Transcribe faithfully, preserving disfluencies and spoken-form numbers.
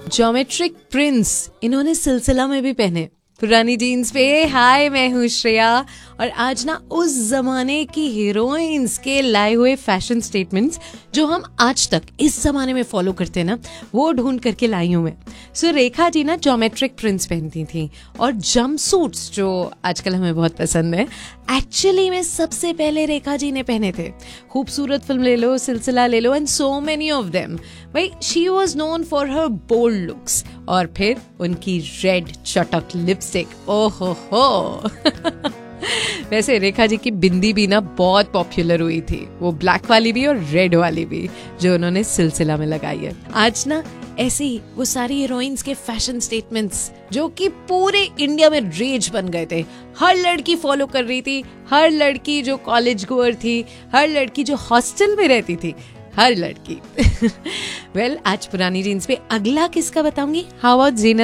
Geometric Prince इन्होंने सिलसिला में भी पहने पुरानी जीन्स पे। हाय, मैं हूँ श्रेया और आज ना उस जमाने की हीरोइंस के लाए हुए फैशन स्टेटमेंट्स जो हम आज तक इस जमाने में फॉलो करते हैं ना, वो ढूंढ करके लाई हूँ मैं। सो रेखा जी ना ज्योमेट्रिक प्रिंट्स पहनती थी और जंप सूट्स जो आजकल हमें बहुत पसंद है, एक्चुअली में सबसे पहले रेखा जी ने पहने थे। खूबसूरत फिल्म ले लो, सिलसिला ले लो and so many of them. भाई, she was known for her bold looks और फिर उनकी रेड चटक लिपस्टिक, ओहो हो। वैसे रेखा जी की बिंदी भी ना बहुत पॉपुलर हुई थी, वो ब्लैक वाली भी और रेड वाली भी जो उन्होंने सिलसिला में लगाई है। आज ना ऐसे ही वो सारी हीरोइंस के फैशन स्टेटमेंट्स जो कि पूरे इंडिया में रेज बन गए थे, हर लड़की फॉलो कर रही थी, हर लड़की जो कॉलेज गोअर थी, हर लड़की जो हॉस्टल में रहती थी, हर लड़की। वेल well, आज पुरानी जीन्स पे अगला किसका बताऊंगी। How about Zeenat